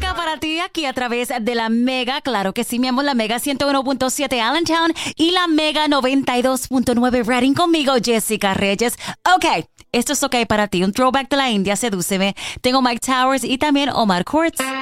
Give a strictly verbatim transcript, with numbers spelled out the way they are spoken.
música para ti aquí a través de la Mega. Claro que sí, mi amor, la Mega ciento uno punto siete Allentown y la Mega noventa y dos punto nueve Reading conmigo, Jessica Reyes. Ok, esto es ok para ti. Un throwback de la India, sedúceme. Tengo Mike Towers y también Omar Courtz.